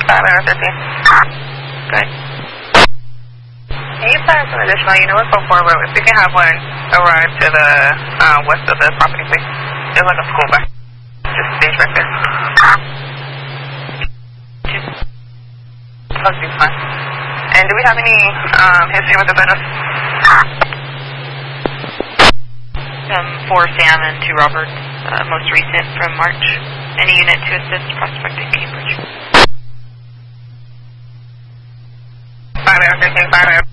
5 13. Good. Can you pass an additional unit? Let's go forward. If we can have one arrive to the west of the property, please. There's like a school bus. Just stage right there. Okay, fine. And do we have any history with the vendors? 4 Sam and 2 Robert, most recent from March. Any unit to assist prospecting Cambridge? 5 13, 5